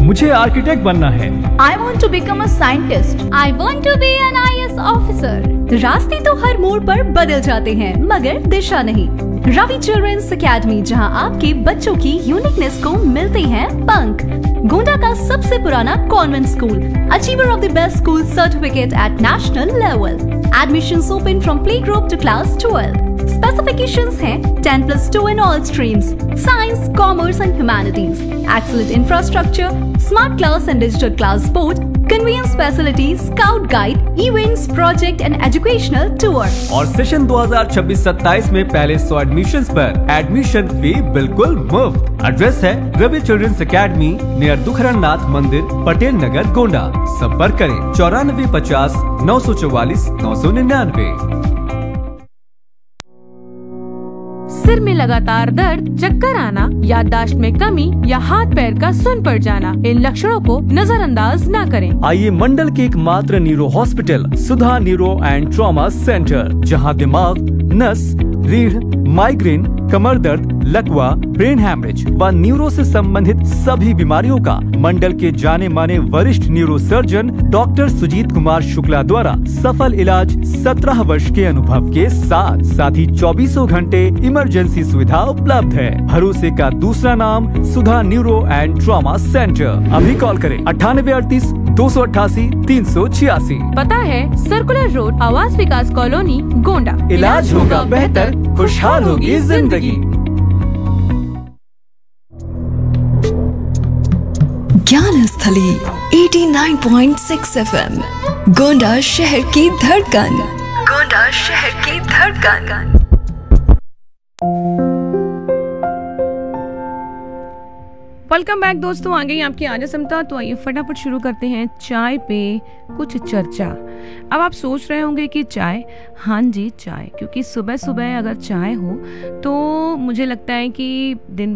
मुझे आर्किटेक्ट बनना है। I want to become a scientist. I want to be an IAS officer. रास्ते तो हर मोड़ पर बदल जाते हैं, मगर दिशा नहीं। रवि चिल्ड्रंस अकेडमी, जहां आपके बच्चों की यूनिकनेस को मिलते हैं पंख। गोंडा का सबसे पुराना convent school, achiever of the best school certificate eight national level. Admissions open from play group to class 12। Specifications हैं 10+2 in all streams, science, commerce and humanities, excellent infrastructure, smart class and digital class board, convenience facilities, scout guide, events, project and educational tour। और session 2026-27 में पहले 100 admissions पर admission fee बिल्कुल मुफ्त। Address है Ravi children's academy near दुखरनाथ मंदिर, पटेल नगर, गोंडा। संपर्क करें 9450 944 999। सिर में लगातार दर्द, चक्कर आना, याददाश्त में कमी या हाथ पैर का सुन पड़ जाना, इन लक्षणों को नजरअंदाज न करें। आइए मंडल के एकमात्र neuro hospital Sudha neuro and trauma centre, जहां दिमाग, नस, रीढ़, माइग्रेन, कमर दर्द, लकवा, ब्रेन हैमरेज व न्यूरो से संबंधित सभी बीमारियों का मंडल के जाने माने वरिष्ठ neuro surgeon doctor Sujit Kumar Shukla द्वारा सफल इलाज 17 वर्ष के अनुभव के साथ ही 24 घंटे इमरजेंसी सुविधा उपलब्ध है। भरोसे का दूसरा नाम सुधा न्यूरो एंड ट्रॉमा सेंटर। अभी कॉल करें 9838 288 386। पता है सर्कुलर रोड, आवास विकास कॉलोनी, गोंडा। इलाज होगा बेहतर, खुशहाल होगी जिंदगी। ज्ञान स्थली 89.6 FM, गोंडा शहर की धड़कन। गोंडा शहर की धड़कन। वेलकम बैक दोस्तों, आ गई आपकी आज समता। तो आइए फटाफट शुरू करते हैं चाय पे कुछ चर्चा। अब आप सोच रहे होंगे कि चाय, हाँ जी चाय, क्योंकि सुबह सुबह अगर चाय हो तो मुझे लगता है कि दिन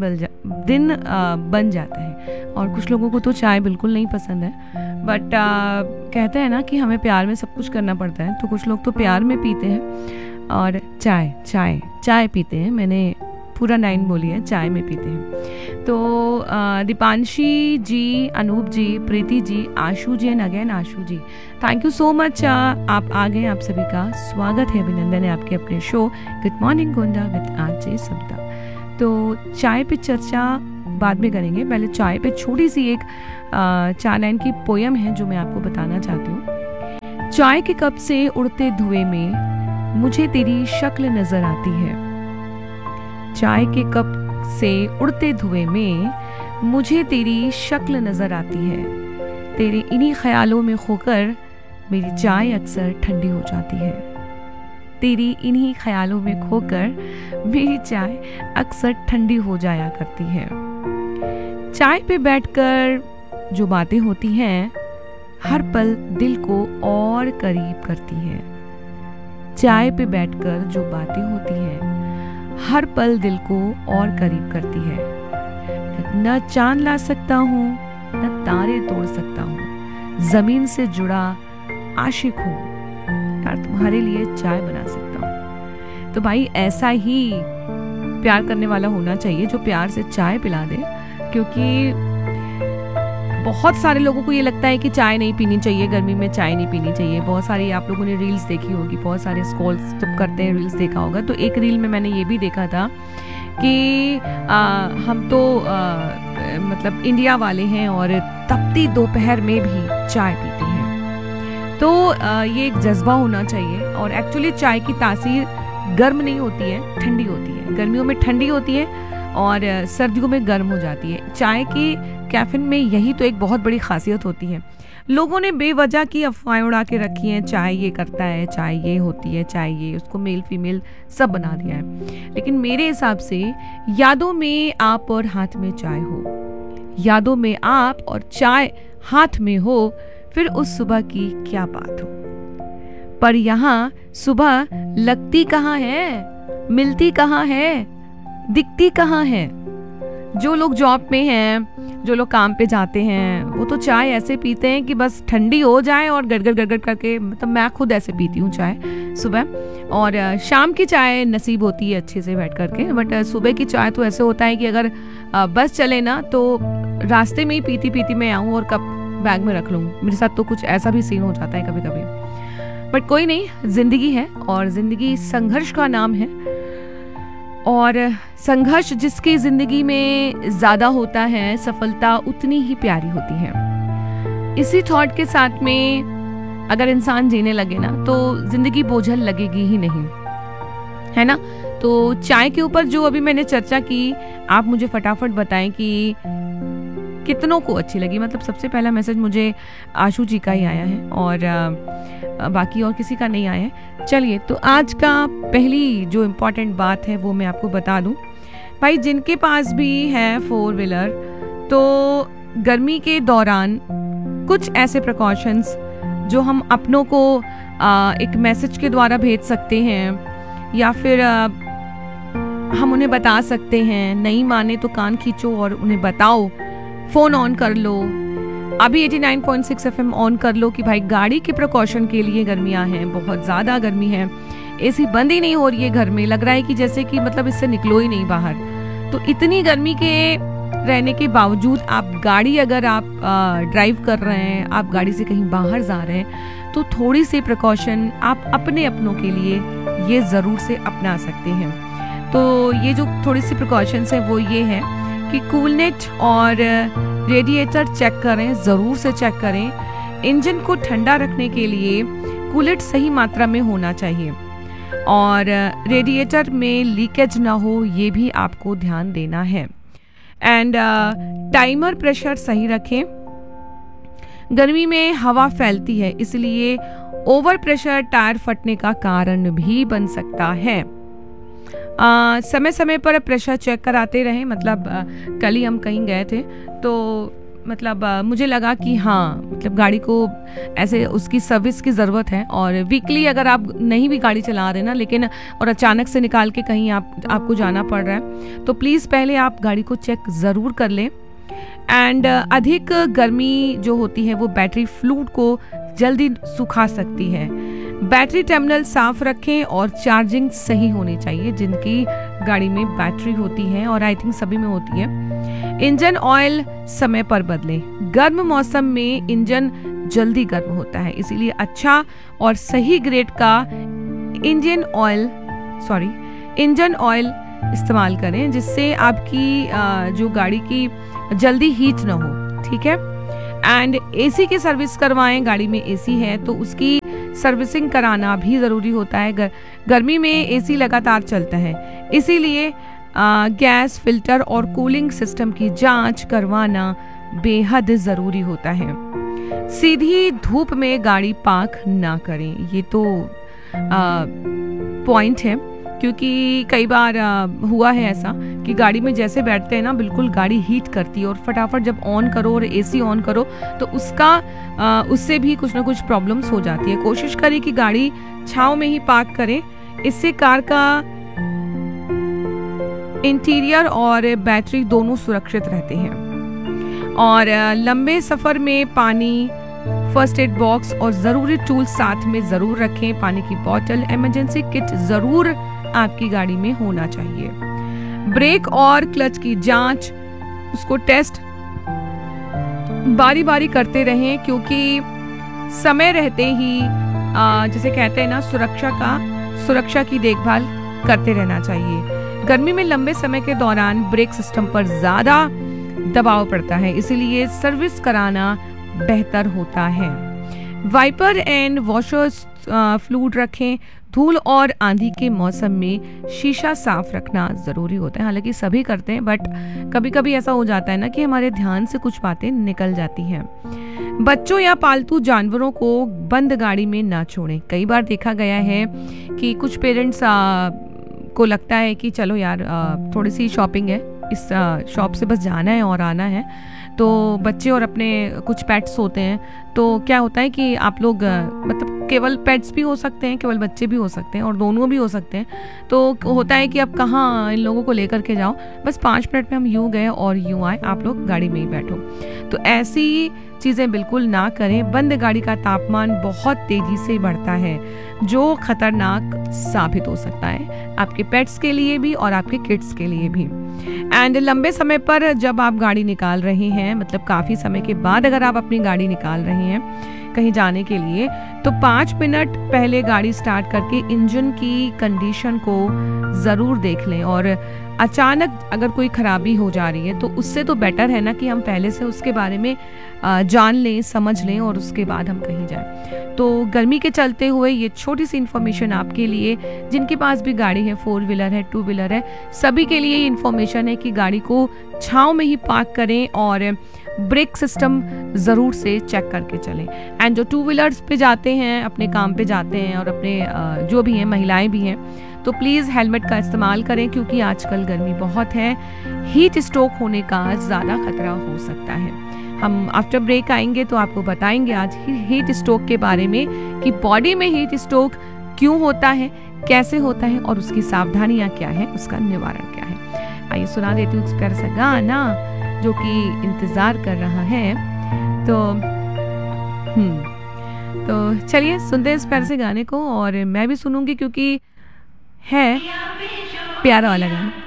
बन जाता है। और कुछ लोगों को तो चाय बिल्कुल नहीं पसंद है, बट कहते हैं ना कि हमें प्यार में सब कुछ करना पड़ता है। तो कुछ लोग तो प्यार में पीते हैं और चाय पीते हैं। मैंने पूरा 9 बोली है, चाय में पीते हैं। तो दीपांशी जी, अनूप जी, प्रीति जी, आशु जी and again Ashu ji, thank you so much. आप आ गए, आप सभी का स्वागत है, अभिनंदन है आपके अपने show good morning Gonda with RJ समता। तो चाय पे चर्चा बाद में करेंगे, पहले चाय पे छोटी सी एक 4 लाइन की पोयम है जो मैं आपको बताना चाहती हूँ। चाय के कप से उड़ते धुएं में मुझे तेरी शक्ल नजर आती है। चाय के कप से उड़ते धुएं में मुझे तेरी शक्ल नजर आती है। तेरे इन्हीं ख्यालों में खोकर मेरी चाय अक्सर ठंडी हो जाती है। तेरी इन्हीं ख्यालों में खोकर मेरी चाय अक्सर ठंडी हो जाया करती है। चाय पे बैठकर जो बातें होती हैं हर पल दिल को और करीब करती हैं। चाय पे बैठकर जो बातें होती हैं हर पल दिल को और करीब करती है। न चांद ला सकता हूँ, न तारे तोड़ सकता हूँ, जमीन से जुड़ा आशिक हूँ, यार तुम्हारे लिए चाय बना सकता हूँ। तो भाई ऐसा ही प्यार करने वाला होना चाहिए जो प्यार से चाय पिला दे, क्योंकि बहुत सारे लोगों को ये लगता है कि चाय नहीं पीनी चाहिए, गर्मी में चाय नहीं पीनी चाहिए। बहुत सारी आप लोगों ने रील्स देखी होगी, बहुत सारे स्क्रॉल जब करते हैं रील्स देखा होगा। तो एक रील में मैंने ये भी देखा था कि हम तो मतलब इंडिया वाले हैं और तपती दोपहर में भी चाय पीते हैं। तो ये एक जज्बा होना चाहिए। और एक्चुअली चाय की तासीर गर्म नहीं होती है, ठंडी होती है। गर्मियों में ठंडी होती है और सर्दियों में गर्म हो जाती है। चाय की कैफीन में यही तो एक बहुत बड़ी खासियत होती है। लोगों ने बेवजह की अफवाहें उड़ा के रखी हैं, चाय ये करता है, चाय ये होती है, चाय ये, उसको मेल फीमेल सब बना दिया है। लेकिन मेरे हिसाब से यादों में आप और हाथ में चाय हो, यादों में आप और चाय हाथ में हो, फिर उस सुबह की क्या बात हो। पर यहाँ सुबह लगती कहाँ है, मिलती कहाँ है, दिखती कहाँ है। जो लोग जॉब में हैं, जो लोग काम पे जाते हैं, वो तो चाय ऐसे पीते हैं कि बस ठंडी हो जाए और गड़गड़ करके, मतलब मैं खुद ऐसे पीती हूँ चाय सुबह, और शाम की चाय नसीब होती है अच्छे से बैठ करके, बट सुबह की चाय तो ऐसे होता है कि अगर बस चले ना तो रास्ते में ही पीती पीती मैं आऊँ और कप बैग में रख लूँ। मेरे साथ तो कुछ ऐसा भी सीन हो जाता है कभी कभी, बट कोई नहीं, जिंदगी है और जिंदगी संघर्ष का नाम है, और संघर्ष जिसकी जिंदगी में ज्यादा होता है, सफलता उतनी ही प्यारी होती है। इसी थॉट के साथ में अगर इंसान जीने लगे ना तो जिंदगी बोझल लगेगी ही नहीं, है ना। तो चाय के ऊपर जो अभी मैंने चर्चा की, आप मुझे फटाफट बताएं कि कितनों को अच्छी लगी। मतलब सबसे पहला मैसेज मुझे आशु जी का ही आया है और बाकी और किसी का नहीं आया है। चलिए, तो आज का पहली जो इम्पोर्टेंट बात है वो मैं आपको बता दूं। भाई, जिनके पास भी है 4 व्हीलर, तो गर्मी के दौरान कुछ ऐसे प्रिकॉशंस जो हम अपनों को एक मैसेज के द्वारा भेज सकते हैं, या फिर हम उन्हें बता सकते हैं। नहीं माने तो कान खींचो और उन्हें बताओ, फोन ऑन कर लो, अभी 89.6 FM ऑन कर लो कि भाई गाड़ी के प्रिकॉशन के लिए गर्मियां हैं, बहुत ज़्यादा गर्मी है, एसी बंद ही नहीं हो रही है घर में, लग रहा है कि जैसे कि मतलब इससे निकलो ही नहीं बाहर। तो इतनी गर्मी के रहने के बावजूद आप गाड़ी अगर आप ड्राइव कर रहे हैं, आप गाड़ी से कहीं बाहर जा रहे हैं, तो थोड़ी सी प्रिकॉशन आप अपने अपनों के लिए ये ज़रूर से अपना सकते हैं। तो ये जो थोड़ी सी प्रिकॉशंस है वो ये है कि कूलनेट और रेडिएटर चेक करें, ज़रूर से चेक करें। इंजन को ठंडा रखने के लिए कूलेट सही मात्रा में होना चाहिए, और रेडिएटर में लीकेज ना हो ये भी आपको ध्यान देना है। एंड टाइमर प्रेशर सही रखें। गर्मी में हवा फैलती है, इसलिए ओवर प्रेशर टायर फटने का कारण भी बन सकता है। समय समय पर प्रेशर चेक कराते रहें। मतलब कल ही हम कहीं गए थे, तो मतलब मुझे लगा कि हाँ, मतलब गाड़ी को ऐसे उसकी सर्विस की ज़रूरत है, और वीकली अगर आप नहीं भी गाड़ी चला रहे ना, लेकिन और अचानक से निकाल के कहीं आपको जाना पड़ रहा है, तो प्लीज़ पहले आप गाड़ी को चेक ज़रूर कर लें। एंड अधिक गर्मी जो होती है वो बैटरी फ्लूइड को जल्दी सुखा सकती है। बैटरी टर्मिनल साफ रखें और चार्जिंग सही होनी चाहिए जिनकी गाड़ी में बैटरी होती है, और आई थिंक सभी में होती है। इंजन ऑयल समय पर बदलें। गर्म मौसम में इंजन जल्दी गर्म होता है, इसीलिए अच्छा और सही ग्रेड का इंजन ऑयल इस्तेमाल करें, जिससे आपकी जो गाड़ी की जल्दी हीट ना हो, ठीक है। एंड एसी की सर्विस करवाएं। गाड़ी में एसी है तो उसकी सर्विसिंग कराना भी ज़रूरी होता है। गर्मी में एसी लगातार चलता है, इसीलिए गैस फिल्टर और कूलिंग सिस्टम की जांच करवाना बेहद ज़रूरी होता है। सीधी धूप में गाड़ी पार्क ना करें, ये तो पॉइंट है, क्योंकि कई बार हुआ है ऐसा कि गाड़ी में जैसे बैठते हैं ना, बिल्कुल गाड़ी हीट करती है, और फटाफट जब ऑन करो और एसी ऑन करो तो उससे भी कुछ ना कुछ प्रॉब्लम्स हो जाती है। कोशिश करें कि गाड़ी छांव में ही पार्क करें, इससे कार का इंटीरियर और बैटरी दोनों सुरक्षित रहते हैं। और लंबे सफ़र में पानी, फर्स्ट एड बॉक्स और ज़रूरी टूल्स साथ में ज़रूर रखें। पानी की बोतल, इमरजेंसी किट ज़रूर आपकी गाड़ी में होना चाहिए। ब्रेक और क्लच की जांच, उसको टेस्ट बारी बारी करते रहें, क्योंकि समय रहते ही जैसे कहते हैं ना, सुरक्षा की देखभाल करते रहना चाहिए। गर्मी में लंबे समय के दौरान ब्रेक सिस्टम पर ज़्यादा दबाव पड़ता है, इसीलिए सर्विस कराना बेहतर होता है। वाइपर एंड वॉशर्स फ्लूइड रखें। धूल और आंधी के मौसम में शीशा साफ रखना ज़रूरी होता है। हालांकि सभी करते हैं, बट कभी कभी ऐसा हो जाता है ना कि हमारे ध्यान से कुछ बातें निकल जाती हैं। बच्चों या पालतू जानवरों को बंद गाड़ी में ना छोड़ें। कई बार देखा गया है कि कुछ पेरेंट्स को लगता है कि चलो यार थोड़ी सी शॉपिंग है, इस शॉप से बस जाना है और आना है, तो बच्चे और अपने कुछ पेट्स होते हैं, तो क्या होता है कि आप लोग मतलब केवल पेट्स भी हो सकते हैं, केवल बच्चे भी हो सकते हैं और दोनों भी हो सकते हैं। तो होता है कि अब कहाँ इन लोगों को लेकर के जाओ, बस 5 मिनट में हम यूँ गए और यूँ आए, आप लोग गाड़ी में ही बैठो। तो ऐसी चीज़ें बिल्कुल ना करें। बंद गाड़ी का तापमान बहुत तेज़ी से बढ़ता है, जो खतरनाक साबित हो सकता है आपके पेट्स के लिए भी और आपके किड्स के लिए भी। एंड लंबे समय पर जब आप गाड़ी निकाल रहे हैं, मतलब काफ़ी समय के बाद अगर आप अपनी गाड़ी निकाल रहे हैं कहीं जाने के लिए, तो 5 मिनट पहले गाड़ी स्टार्ट करके इंजन की कंडीशन को ज़रूर देख लें। और अचानक अगर कोई खराबी हो जा रही है तो उससे तो बेटर है ना कि हम पहले से उसके बारे में जान लें, समझ लें और उसके बाद हम कहीं जाएं। तो गर्मी के चलते हुए ये छोटी सी इन्फॉर्मेशन आपके लिए, जिनके पास भी गाड़ी है, 4 व्हीलर है, 2 व्हीलर है, सभी के लिए ये इन्फॉर्मेशन है कि गाड़ी को छाँव में ही पार्क करें और ब्रेक सिस्टम ज़रूर से चेक करके चलें। एंड जो 2 व्हीलर्स पे जाते हैं, अपने काम पे जाते हैं और अपने जो भी हैं, महिलाएं भी हैं, तो प्लीज़ हेलमेट का इस्तेमाल करें, क्योंकि आजकल गर्मी बहुत है, हीट स्ट्रोक होने का ज़्यादा खतरा हो सकता है। हम आफ्टर ब्रेक आएंगे तो आपको बताएंगे आज हीट स्ट्रोक के बारे में कि बॉडी में हीट स्ट्रोक क्यों होता है, कैसे होता है और उसकी सावधानियाँ क्या है, उसका निवारण क्या है। आइए सुना देती हूँ इस प्यारा सा गाना जो कि इंतज़ार कर रहा है। तो चलिए सुनते हैं इस प्यारे से गाने को, और मैं भी सुनूंगी क्योंकि है प्यारा वाला गाना।